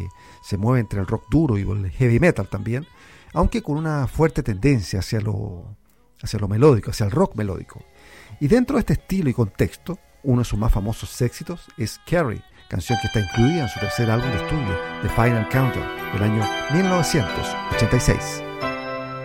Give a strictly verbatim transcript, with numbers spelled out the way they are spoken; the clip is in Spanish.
que se mueve entre el rock duro y el heavy metal también, aunque con una fuerte tendencia hacia lo, hacia lo melódico, hacia el rock melódico. Y dentro de este estilo y contexto, uno de sus más famosos éxitos es Carrie, canción que está incluida en su tercer álbum de estudio, The Final Countdown, del año mil novecientos ochenta y seis.